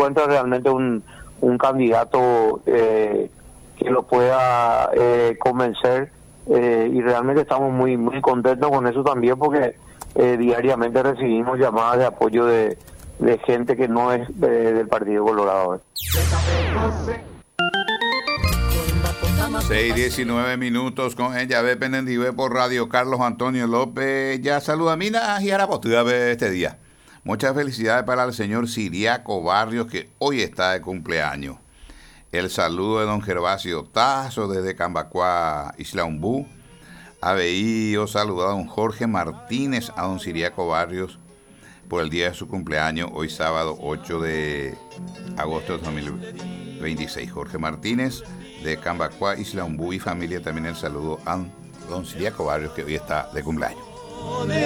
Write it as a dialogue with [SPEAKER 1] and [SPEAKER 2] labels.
[SPEAKER 1] encuentra realmente un candidato que lo pueda convencer, y realmente estamos muy muy contentos con eso también, porque diariamente recibimos llamadas de apoyo de gente que no es del Partido Colorado.
[SPEAKER 2] 6:19 minutos con ella ve pendiente por Radio Carlos Antonio López. Ya saluda a Mina y Arapotuda este día. Muchas felicidades para el señor Siriaco Barrios, que hoy está de cumpleaños. El saludo de don Gervasio Tazo desde Cambacuá, Isla Umbú. Había saludado a don Jorge Martínez, a don Siriaco Barrios, por el día de su cumpleaños, hoy sábado 8 de agosto de 2026. Jorge Martínez de Cambacuá, Isla Umbú y familia. También el saludo a don Siriaco Barrios, que hoy está de cumpleaños.